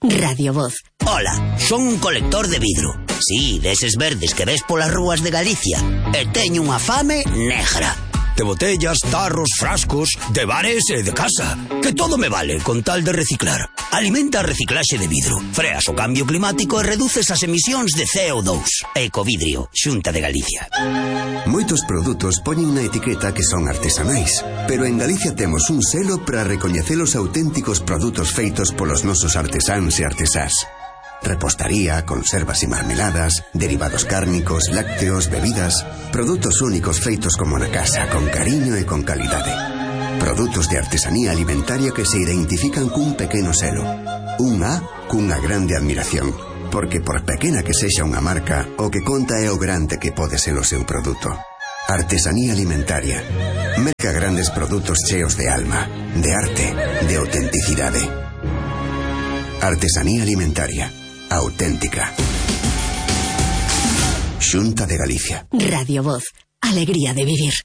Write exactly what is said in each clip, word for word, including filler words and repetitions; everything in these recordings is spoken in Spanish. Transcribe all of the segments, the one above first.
Radio Voz. Ola, son un colector de vidro. Sí, deses verdes que ves polas rúas de Galicia. E teño unha fame negra. De botellas, tarros, frascos, de bares e de casa. Que todo me vale con tal de reciclar. Alimenta a reciclaxe de vidro. Freas o cambio climático e reduces as emisións de C O dous. Ecovidrio, Xunta de Galicia. Moitos produtos poñen na etiqueta que son artesanais, pero en Galicia temos un selo para recoñecer os auténticos produtos feitos polos nosos artesáns e artesás. Repostaría, conservas e marmeladas, derivados cárnicos, lácteos, bebidas, produtos únicos feitos como na casa, con cariño e con calidade. Produtos de artesanía alimentaria que se identifican cun pequeno selo. Un A cunha grande admiración, porque por pequena que sexa unha marca, o que conta é o grande que pode ser o seu produto. Artesanía alimentaria. Merca grandes produtos cheos de alma, de arte, de autenticidade. Artesanía alimentaria. Auténtica. Xunta de Galicia. Radio Voz. Alegría de vivir.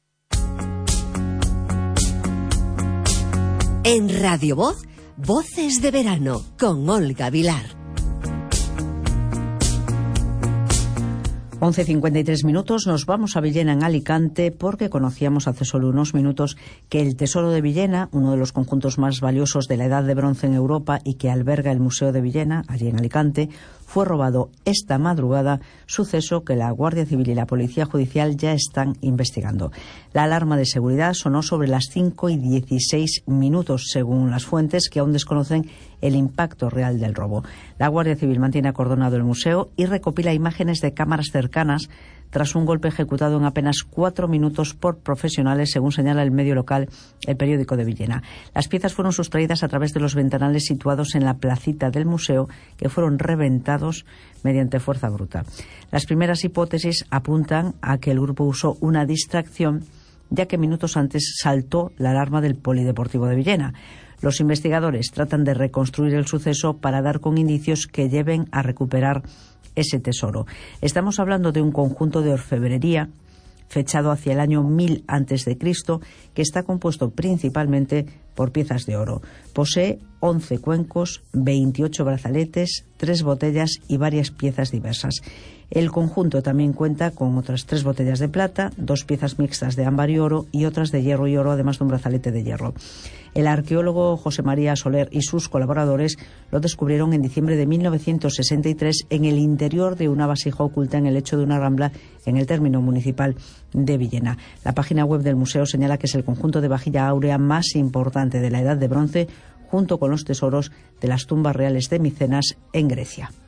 En Radio Voz, Voces de Verano, con Olga Vilar. once cincuenta y tres minutos, nos vamos a Villena, en Alicante, porque conocíamos hace solo unos minutos que el Tesoro de Villena, uno de los conjuntos más valiosos de la Edad de Bronce en Europa y que alberga el Museo de Villena, allí en Alicante, fue robado esta madrugada, suceso que la Guardia Civil y la Policía Judicial ya están investigando. La alarma de seguridad sonó sobre las cinco y dieciséis minutos, según las fuentes, que aún desconocen el impacto real del robo. La Guardia Civil mantiene acordonado el museo y recopila imágenes de cámaras cercanas tras un golpe ejecutado en apenas cuatro minutos por profesionales, según señala el medio local El Periódico de Villena. Las piezas fueron sustraídas a través de los ventanales situados en la placita del museo, que fueron reventados mediante fuerza bruta. Las primeras hipótesis apuntan a que el grupo usó una distracción, ya que minutos antes saltó la alarma del Polideportivo de Villena. Los investigadores tratan de reconstruir el suceso para dar con indicios que lleven a recuperar ese tesoro. Estamos hablando de un conjunto de orfebrería fechado hacia el año mil antes de Cristo, que está compuesto principalmente por piezas de oro. Posee once cuencos, veintiocho brazaletes, tres botellas y varias piezas diversas. El conjunto también cuenta con otras tres botellas de plata, dos piezas mixtas de ámbar y oro y otras de hierro y oro, además de un brazalete de hierro. El arqueólogo José María Soler y sus colaboradores lo descubrieron en diciembre de mil novecientos sesenta y tres en el interior de una vasija oculta en el lecho de una rambla en el término municipal de Villena. La página web del museo señala que es el conjunto de vajilla áurea más importante de la Edad de Bronce, junto con los tesoros de las tumbas reales de Micenas en Grecia.